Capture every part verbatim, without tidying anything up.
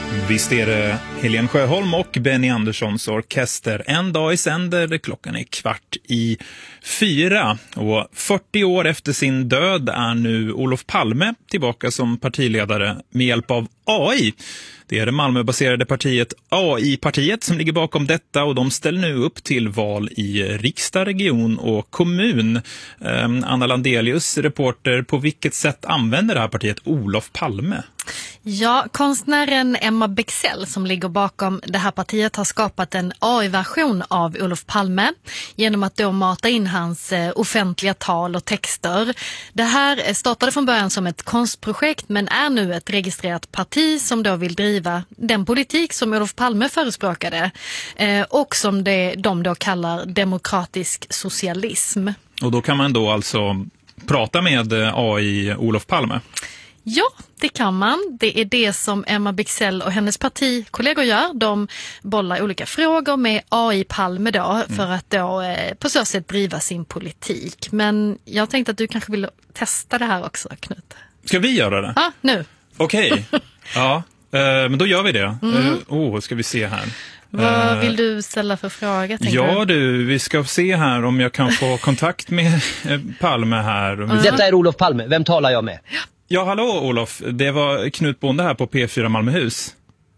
Visst är det Helene Sjöholm och Benny Anderssons orkester. En dag i sänder, där klockan är kvart i fyra. Och fyrtio år efter sin död är nu Olof Palme tillbaka som partiledare med hjälp av A I. Det är det Malmöbaserade partiet A I-partiet som ligger bakom detta, och de ställer nu upp till val i riksdag, region och kommun. Um, Anna Landelius, reporter, på vilket sätt använder det här partiet Olof Palme? Ja, konstnären Emma Bexell som ligger bakom det här partiet har skapat en A I-version av Olof Palme genom att då mata in hans eh, offentliga tal och texter. Det här startade från början som ett konstprojekt men är nu ett registrerat parti som då vill driva den politik som Olof Palme förespråkade eh, och som det, de då kallar demokratisk socialism. Och då kan man då alltså prata med A I Olof Palme? Ja, det kan man. Det är det som Emma Bexell och hennes partikollegor gör. De bollar olika frågor med A I Palme då för mm. att då eh, på så sätt driva sin politik. Men jag tänkte att du kanske vill testa det här också, Knut. Ska vi göra det? Ja, nu. Okej. Okay. Ja, eh, men då gör vi det. Åh, mm. eh, oh, ska vi se här. Vad vill du ställa för fråga? Ja du, vi ska se här om jag kan få kontakt med eh, Palme här. Mm. Detta är Olof Palme. Vem talar jag med? Ja, hallå Olof. Det var Knut Bonde här på P fyra Malmöhus.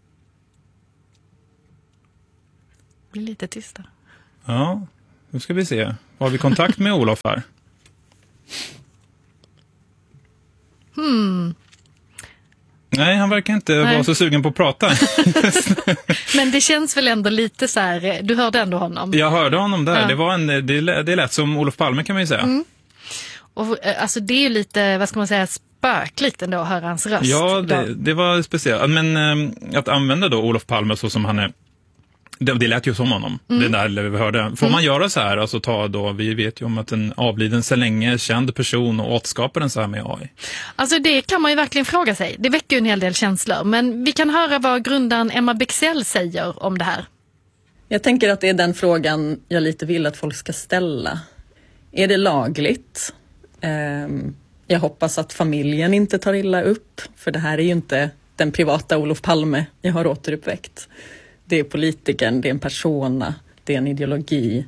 Bli lite tysta. Ja, nu ska vi se. Har vi kontakt med Olof här? Hmm. Nej, han verkar inte Nej. vara så sugen på att prata. Men det känns väl ändå lite så här, du hörde ändå honom. Jag hörde honom där. Ja. Det var en, det, det lät som Olof Palme, kan man ju säga. Mm. Och alltså det är ju lite, vad ska man säga, spökligt ändå att höra hans röst. Ja, det, det var speciellt. Men äh, att använda då Olof Palme så som han är, det, det lät ju som honom. Mm. Det där vi hörde. Får mm. man göra så här, alltså ta då, vi vet ju om att en avliden så länge känd person och återskapar den så här med A I. Alltså det kan man ju verkligen fråga sig. Det väcker ju en hel del känslor. Men vi kan höra vad grundaren Emma Bexell säger om det här. Jag tänker att det är den frågan jag lite vill att folk ska ställa. Är det lagligt? Um... Jag hoppas att familjen inte tar illa upp, för det här är ju inte den privata Olof Palme jag har återuppväckt. Det är politikern, det är en persona, det är en ideologi.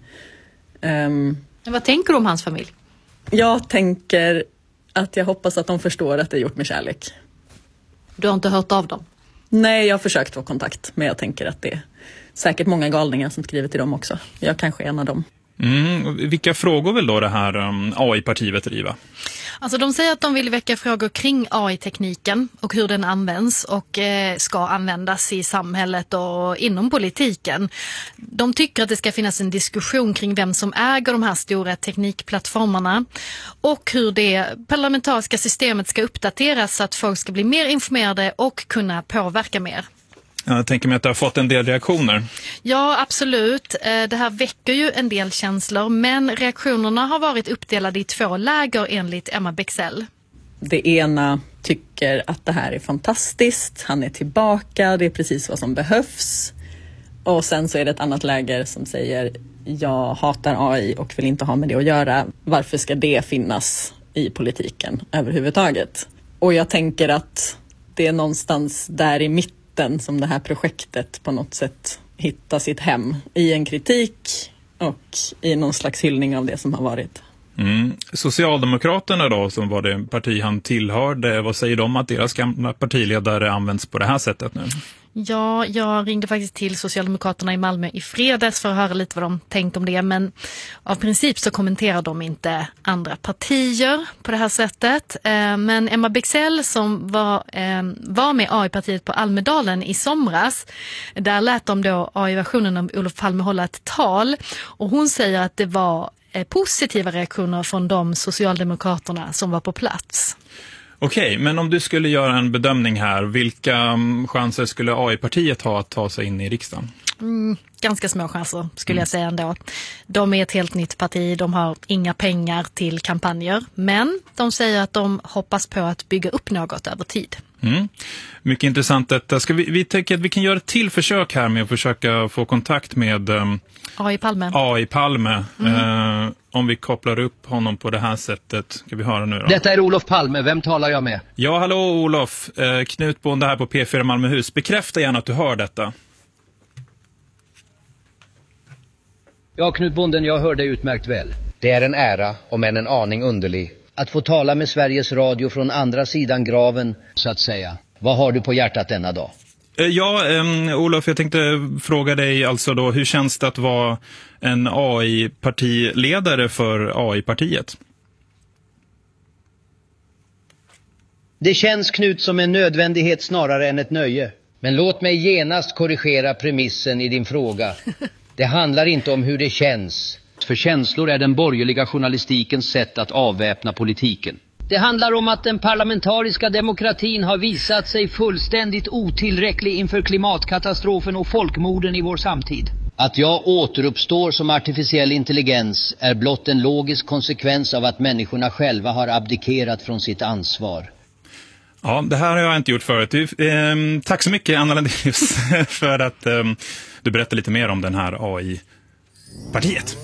Um, Men vad tänker du om hans familj? Jag tänker att jag hoppas att de förstår att det är gjort med kärlek. Du har inte hört av dem? Nej, jag har försökt få kontakt, men jag tänker att det är säkert många galningar som skriver till dem också. Jag kanske är en av dem. Mm, vilka frågor vill då det här um, A I-partiet driva? Alltså de säger att de vill väcka frågor kring A I-tekniken och hur den används och eh, ska användas i samhället och inom politiken. De tycker att det ska finnas en diskussion kring vem som äger de här stora teknikplattformarna och hur det parlamentariska systemet ska uppdateras så att folk ska bli mer informerade och kunna påverka mer. Jag tänker mig att det har fått en del reaktioner. Ja, absolut. Det här väcker ju en del känslor, men reaktionerna har varit uppdelade i två läger enligt Emma Bexell. Det ena tycker att det här är fantastiskt, han är tillbaka, det är precis vad som behövs. Och sen så är det ett annat läger som säger, jag hatar A I och vill inte ha med det att göra. Varför ska det finnas i politiken överhuvudtaget? Och jag tänker att det är någonstans där i mitten som det här projektet på något sätt hittar sitt hem i en kritik och i någon slags hyllning av det som har varit. Mm. Socialdemokraterna då, som var det parti han tillhörde, vad säger de att deras gamla partiledare används på det här sättet nu? Ja, jag ringde faktiskt till Socialdemokraterna i Malmö i fredags för att höra lite vad de tänkte om det, men av princip så kommenterar de inte andra partier på det här sättet. Men Emma Bexell som var, var med A I-partiet på Almedalen i somras, där lät de då A I-versionen av Olof Palme hålla ett tal, och hon säger att det var positiva reaktioner från de socialdemokraterna som var på plats. Okej, men om du skulle göra en bedömning här, vilka chanser skulle A I-partiet ha att ta sig in i riksdagen? Mm, ganska små chanser skulle jag säga ändå. De är ett helt nytt parti, de har inga pengar till kampanjer, men de säger att de hoppas på att bygga upp något över tid. Mm. Mycket intressant detta. Ska vi, vi tänker att vi kan göra ett till försök här med att försöka få kontakt med um, A I Palme. A I Palme. Mm. Uh, om vi kopplar upp honom på det här sättet. Ska vi höra nu då? Detta är Olof Palme, vem talar jag med? Ja, hallå Olof. Uh, Knut Bonde här på P fyra Malmöhus. Bekräfta gärna att du hör detta. Ja, Knut Bonden, jag hör dig utmärkt väl. Det är en ära, om än en aning underlig. Att få tala med Sveriges Radio från andra sidan graven, så att säga. Vad har du på hjärtat denna dag? Ja, um, Olof, jag tänkte fråga dig alltså då, hur känns det att vara en A I-partiledare för A I-partiet? Det känns, Knut, som en nödvändighet snarare än ett nöje. Men låt mig genast korrigera premissen i din fråga. Det handlar inte om hur det känns. För känslor är den borgerliga journalistikens sätt att avväpna politiken. Det handlar om att den parlamentariska demokratin har visat sig fullständigt otillräcklig inför klimatkatastrofen och folkmorden i vår samtid. Att jag återuppstår som artificiell intelligens är blott en logisk konsekvens av att människorna själva har abdikerat från sitt ansvar. Ja, det här har jag inte gjort förut. Eh, tack så mycket, Anna Landelius, för att eh, du berättar lite mer om den här A I-partiet.